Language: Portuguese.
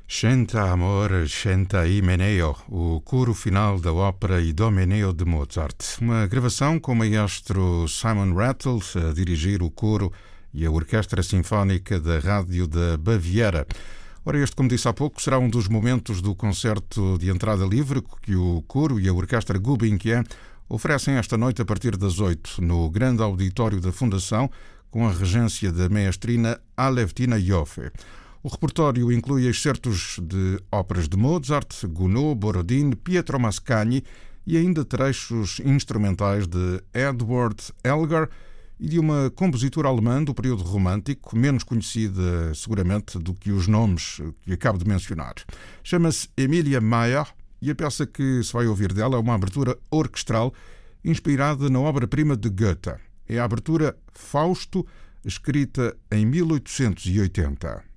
Scenta Amor, Scenta Imeneo, o coro final da ópera Idomeneo de Mozart. Uma gravação com o maestro Simon Rattle a dirigir o coro e a Orquestra Sinfónica da Rádio da Baviera. Ora, este, como disse há pouco, será um dos momentos do concerto de entrada livre que o coro e a Orquestra Gulbenkian oferecem esta noite a partir das 8, no grande auditório da Fundação, com a regência da maestrina Alevtina Ioffe. O repertório inclui excertos de óperas de Mozart, Gounod, Borodin, Pietro Mascagni e ainda trechos instrumentais de Edward Elgar e de uma compositora alemã do período romântico, menos conhecida seguramente do que os nomes que acabo de mencionar. Chama-se Emilia Mayer e a peça que se vai ouvir dela é uma abertura orquestral inspirada na obra-prima de Goethe. É a abertura Fausto, escrita em 1880.